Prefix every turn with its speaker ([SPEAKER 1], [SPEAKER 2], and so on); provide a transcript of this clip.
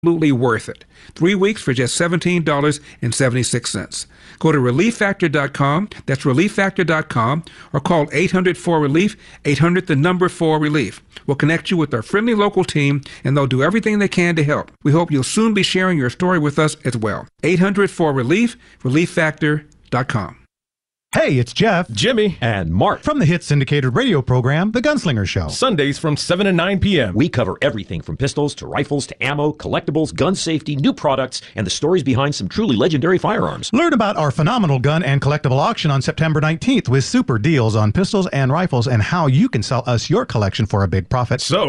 [SPEAKER 1] Absolutely worth it. 3 weeks for just $17.76. Go to ReliefFactor.com, that's ReliefFactor.com, or call 800-4RELIEF, 800-4RELIEF. We'll connect you with our friendly local team, and they'll do everything they can to help. We hope you'll soon be sharing your story with us as well. 800-4RELIEF, ReliefFactor.com.
[SPEAKER 2] Hey, it's Jeff,
[SPEAKER 3] Jimmy,
[SPEAKER 4] and Mark
[SPEAKER 2] from the hit syndicated radio program, The Gunslinger Show.
[SPEAKER 3] Sundays from 7 to 9 p.m.
[SPEAKER 4] We cover everything from pistols to rifles to ammo, collectibles, gun safety, new products, and the stories behind some truly legendary firearms.
[SPEAKER 2] Learn about our phenomenal gun and collectible auction on September 19th with super deals on pistols and rifles and how you can sell us your collection for a big profit.
[SPEAKER 3] So